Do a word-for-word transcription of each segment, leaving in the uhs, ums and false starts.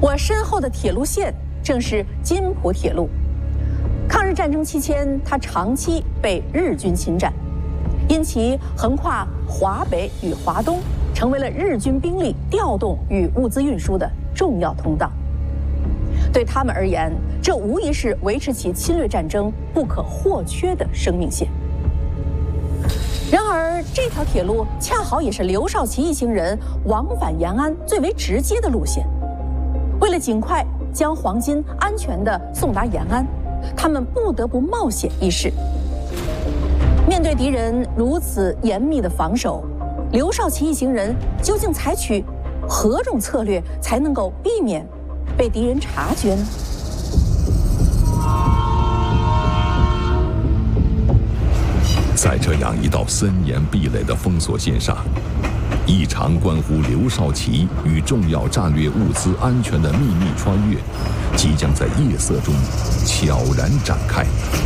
我身后的铁路线正是津浦铁路。抗日战争期间，它长期被日军侵占，因其横跨华北与华东，成为了日军兵力调动与物资运输的重要通道。对他们而言，这无疑是维持其侵略战争不可或缺的生命线。然而，这条铁路恰好也是刘少奇一行人往返延安最为直接的路线。为了尽快将黄金安全地送达延安，他们不得不冒险一试。面对敌人如此严密的防守，刘少奇一行人究竟采取何种策略才能够避免被敌人察觉呢？ 在这样一道森严壁垒的封锁线上，一场关乎刘少奇与重要战略物资安全的秘密穿越，即将在夜色中悄然展开。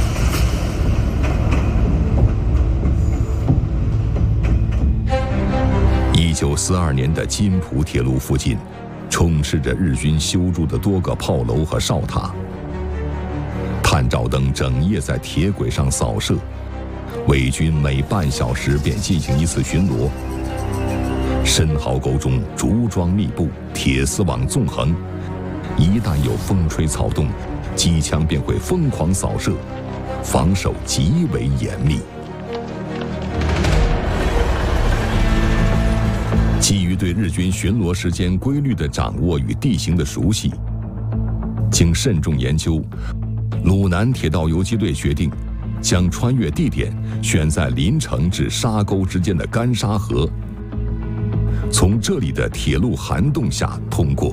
一九四二年的津浦铁路附近，充斥着日军修筑的多个炮楼和哨塔，探照灯整夜在铁轨上扫射。伪军每半小时便进行一次巡逻，深壕沟中竹桩密布，铁丝网纵横，一旦有风吹草动，机枪便会疯狂扫射，防守极为严密。基于对日军巡逻时间规律的掌握与地形的熟悉，经慎重研究，鲁南铁道游击队决定将穿越地点选在临城至沙沟之间的干沙河，从这里的铁路涵洞下通过。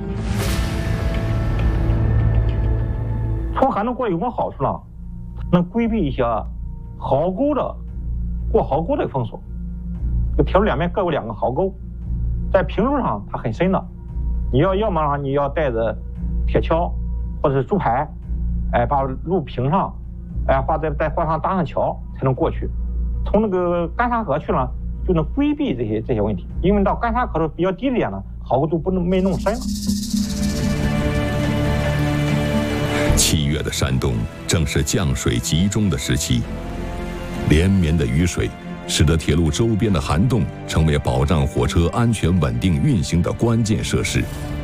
从涵洞过有什么好处呢？能规避一些壕沟的过壕沟的封锁。这铁路两边各有两个壕沟，在平路上它很深的，你要要么你要带着铁锹或者是竹排，哎，把路平上。哎，或者在或上搭上桥才能过去。从那个干沙河去了，就能规避这些这些问题。因为到干沙河的比较低的点呢，壕沟都不能没弄深了。 七月的山东正是降水集中的时期，连绵的雨水使得铁路周边的涵洞成为保障火车安全稳定运行的关键设施。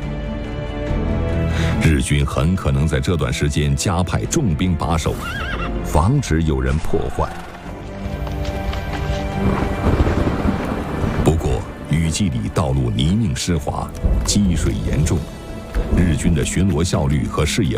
日军很可能在这段时间加派重兵把守，防止有人破坏。不过，雨季里道路泥泞湿滑，积水严重，日军的巡逻效率和视野